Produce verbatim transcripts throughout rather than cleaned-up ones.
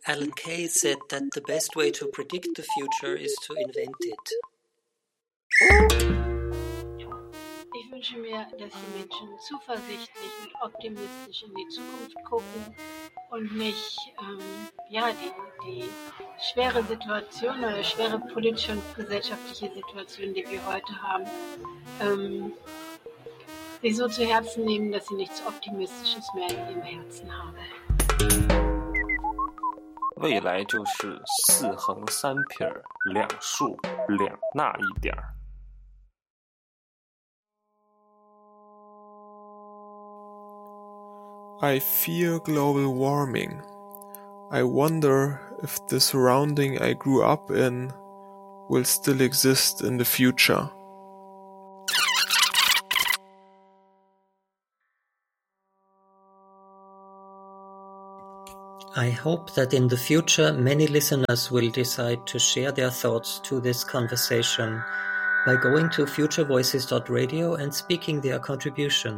Alan Kay said that the best way to predict the future is to invent it. Ich wünsche mir, dass die Menschen zuversichtlich und optimistisch in die Zukunft gucken und nicht ähm, ja, die, die schwere Situation oder schwere politische und gesellschaftliche Situation, die wir heute haben, ähm, sich so zu Herzen nehmen, dass sie nichts Optimistisches mehr in ihrem Herzen haben. 未来就是四横三撇两竖两捺一点儿。 I fear global warming. I wonder if the surrounding I grew up in will still exist in the future. I hope that in the future many listeners will decide to share their thoughts to this conversation by going to future voices dot radio and speaking their contribution.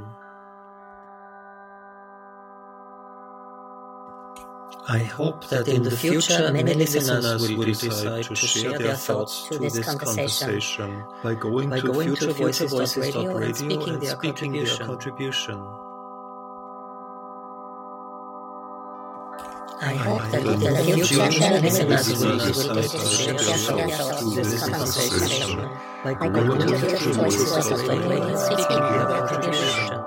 I hope that in the future many listeners will decide to share their thoughts to this conversation by going to future voices dot radio and speaking their contribution. I hope that in the future many listeners will decide to share their thoughts to this conversation by going to future voices dot radio and speaking their contribution.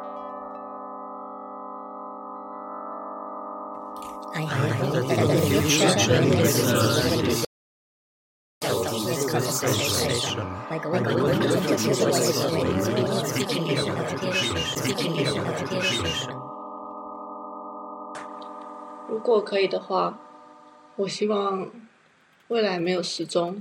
I hope that in the future many listeners will decide to this conversation by going to future voices dot radio and speaking their contribution. 如果可以的话，我希望未来没有时钟。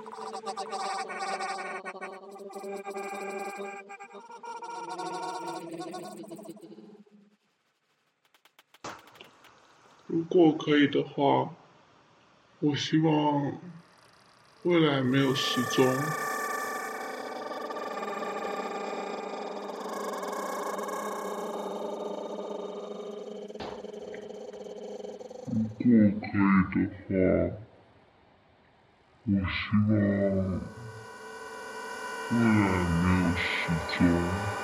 如果可以的话，我希望未来没有时钟。如果可以的话，我希望未来没有时钟。